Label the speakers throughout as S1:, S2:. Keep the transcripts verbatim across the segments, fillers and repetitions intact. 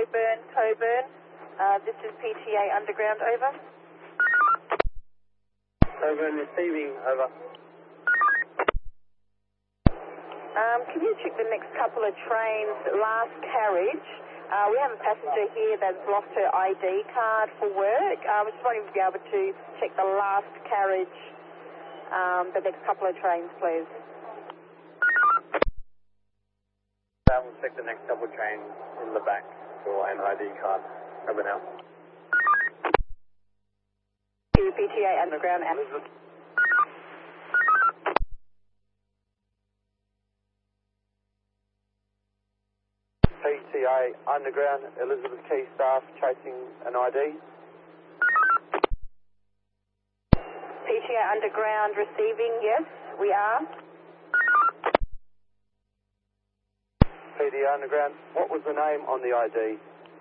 S1: Coburn, Coburn. Uh, this is P T A Underground, over.
S2: Coburn receiving, over.
S1: Um, can you check the next couple of trains, last carriage? Uh, we have a passenger here that's lost her I D card for work. I was just wanting to be able to check the last carriage, um, the next couple of trains, please.
S2: I will check the next couple of trains in the back for an I D card. Over now.
S1: P T A Underground.
S2: Elizabeth. P T A Underground, Elizabeth Key staff chasing an I D.
S1: P T A Underground receiving, yes, we are.
S2: P T A Underground, what was the name on the I D?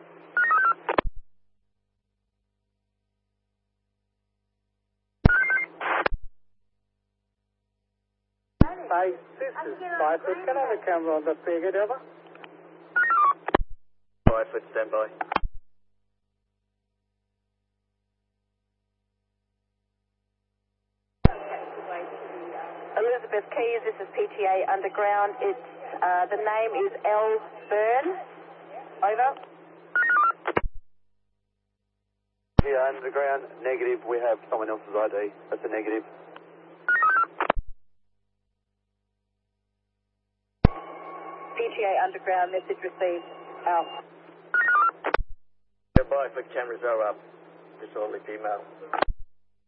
S2: Hi, this is Byford. Can I have a camera on the figure, over? Byford, stand by.
S1: Elizabeth Keys, this is P T A Underground. It's, uh, the name is L. Byrne. Over.
S2: P T A Underground, negative. We have someone else's I D. That's a negative.
S1: P T A Underground, message received. Out.
S2: Goodbye for cameras are up. Disorderly female.